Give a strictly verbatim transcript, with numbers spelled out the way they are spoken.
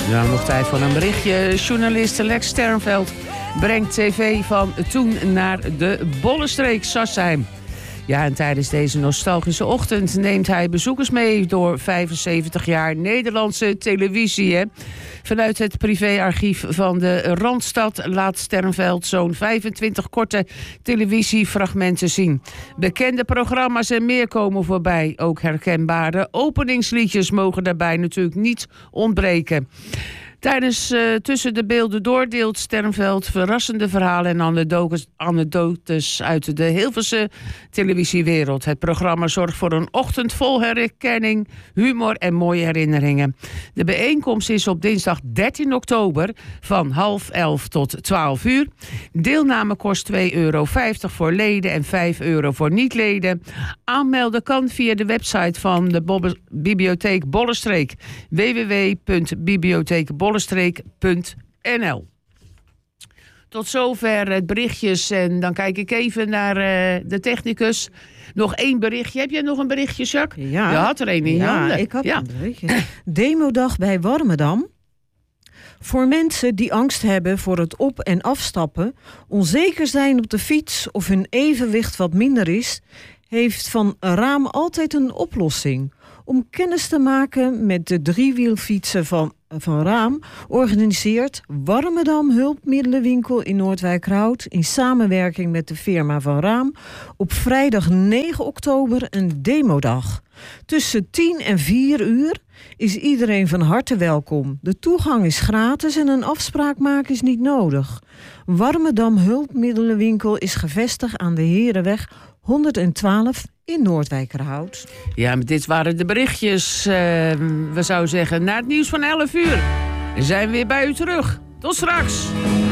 Nou, nog tijd voor een berichtje. Journalist Lex Sternveld brengt tv van toen naar de Bollenstreek Sassheim. Ja, en tijdens deze nostalgische ochtend neemt hij bezoekers mee door vijfenzeventig jaar Nederlandse televisie. Hè. Vanuit het privéarchief van de Randstad laat Sternveld zo'n vijfentwintig korte televisiefragmenten zien. Bekende programma's en meer komen voorbij. Ook herkenbare openingsliedjes mogen daarbij natuurlijk niet ontbreken. Tijdens uh, Tussen de Beelden door deelt Sternveld verrassende verhalen en anekdotes, anekdotes uit de Hilversche televisiewereld. Het programma zorgt voor een ochtend vol herkenning, humor en mooie herinneringen. De bijeenkomst is op dinsdag dertien oktober van half elf tot twaalf uur. Deelname kost twee euro vijftig voor leden en vijf euro voor niet-leden. Aanmelden kan via de website van de Bobbe- Bibliotheek Bollenstreek, w w w punt bibliotheek bollenstreek punt n l. Tot zover het berichtjes en dan kijk ik even naar uh, de technicus. Nog één berichtje. Heb jij nog een berichtje, Jacques? Ja. Je had er één in je ja, handen. ik had ja. een berichtje. Demodag bij Warmerdam. Voor mensen die angst hebben voor het op- en afstappen, onzeker zijn op de fiets of hun evenwicht wat minder is, heeft Van Raam altijd een oplossing. Om kennis te maken met de driewielfietsen van, van Raam organiseert Warmerdam Hulpmiddelenwinkel in Noordwijkerhout in samenwerking met de firma Van Raam op vrijdag negen oktober een demodag. Tussen tien en vier uur is iedereen van harte welkom. De toegang is gratis en een afspraak maken is niet nodig. Warmerdam Hulpmiddelenwinkel is gevestigd aan de Herenweg honderdtwaalf in Noordwijkerhout. Ja, maar dit waren de berichtjes. Uh, we zouden zeggen, na het nieuws van elf uur zijn we weer bij u terug. Tot straks.